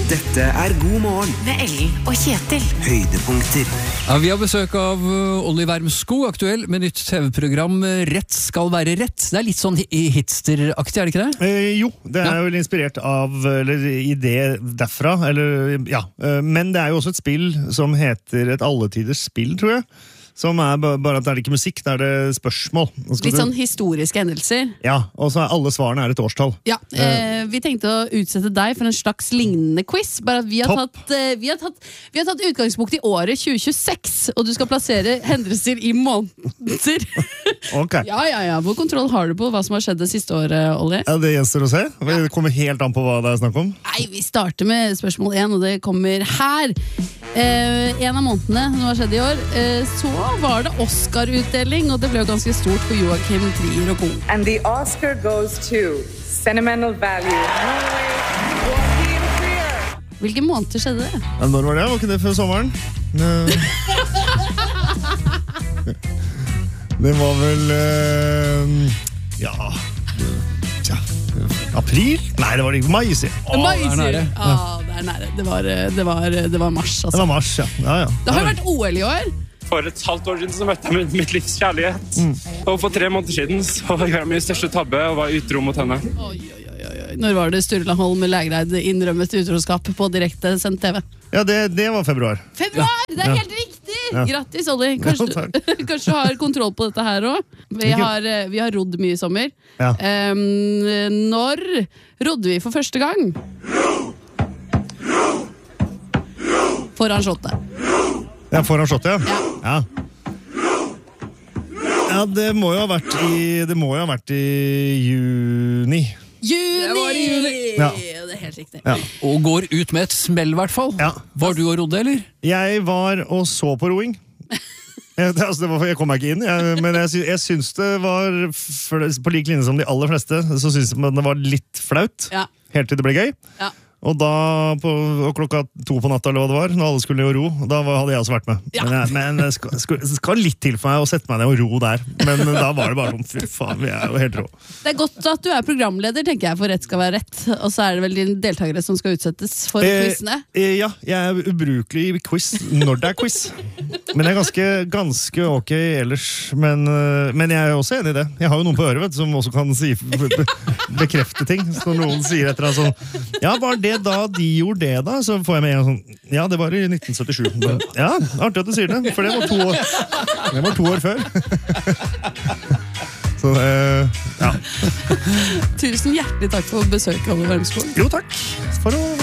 Dette God morgen Med Ellen og Kjetil. Høydepunkter. Ja, vi har besøk av Olli Wermsko, aktuell med nytt TV-program Rett skal være rett. Det litt sånn hitsteraktig, det ikke det? Jo, det vel inspirert av eller idé derfra, eller, ja. Men det jo også et spill som heter et alletiders spill, tror jeg. Som bare at det ikke musikk, det det spørsmål. Litt sånn historiske hendelser. Ja, og så alle svarene et årstall. Ja, vi tenkte å utsette deg for en slags lignende quiz, bare at vi har tatt utgangspunkt i året 2026, og du skal plassere hendelser i måneder. Ok. Ja. Hvor kontroll har du på hva som har skjedd det siste året, Olli? Ja, det gjenstår å se. Det kommer helt an på hva det snakk om. Nei, vi starter med spørsmål 1, og det kommer her. En av månedene som har skjedd i år, så var det Oscar-utdeling, og det ble jo ganske stort for Joachim Trier og co. And the Oscar goes to Sentimental Value. Joachim Trier. Hvilke måneder skjedde det? Ja, når var det? Var ikke det før sommeren? Det var vel april? Nei, det var ikke mai, sier jeg. Mai, det sier nære. det nære. Det var mars, altså. Det var mars, ja. Det har jo vært OL i år. For et halvt år siden så møtte jeg mitt livs kjærlighet. Og for 3 måneder siden så gjorde jeg min største tabbe og var utro mot henne. Oi. Når var det Sturla Holm Lægreid innrømmet utroskap på direkte sendt TV? Ja, det var februar. Februar! Det helt riktig! Ja. Grattis, Olli. Kanskje du har kontroll på dette her også? Vi har rodd mye i sommer. Ja. Når rodde vi for første gang? Foran shottet. Ja, foran shottet, ja. Ja, det må jo ha vært i juni. Juni! Det var i juni. Ja. Det helt riktig. Ja. Og går ut med et smell, i hvert fall. Ja. Var du og rodde, eller? Jeg var og så på roing. Jeg kom meg ikke inn, men jeg syns det var, på lik linje som de aller fleste, så syns jeg det var litt flaut, helt til det ble gøy. Ja. Og da, klokka 2 på natta, eller hva det var, når alle skulle ro, da hadde jeg også vært med. Ja. Men det skal litt til for meg å sette meg ned og ro der. Men da var det bare sånn, fy faen, vi jo helt rå. Det godt at du programleder, tenker jeg, for Rett skal være rett. Og så det vel de deltakere som skal utsettes for quizene. Ja, jeg ubrukelig i quiz når det quiz. Men jeg ganske ok ellers. Men jeg også enig i det. Jeg har jo noen på øret, vet du, som også kan bekrefte ting. Så når noen sier etter sånn, ja, var det da de gjorde det da? Så får jeg med en sånn, ja, det var i 1977. Ja, artig at du sier det, for det var 2 år før. Så ja. Tusen hjertelig takk for besøket, Olli Wermsko. Jo, takk for å